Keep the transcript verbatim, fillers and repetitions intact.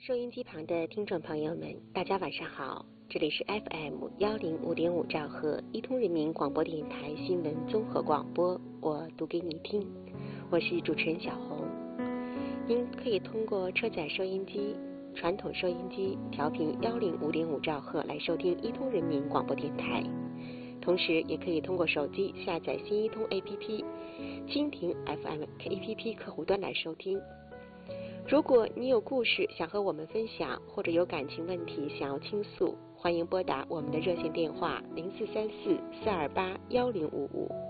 收音机旁的听众朋友们，大家晚上好，这里是 F M 幺零五点五兆赫一通人民广播电台新闻综合广播，我读给你听，我是主持人小红。您可以通过车载收音机、传统收音机调频幺零五点五兆赫来收听一通人民广播电台，同时也可以通过手机下载新一通 A P P、蜻蜓 F M A P P 客户端来收听。如果你有故事想和我们分享，或者有感情问题想要倾诉，欢迎拨打我们的热线电话零四三四四二八幺零五五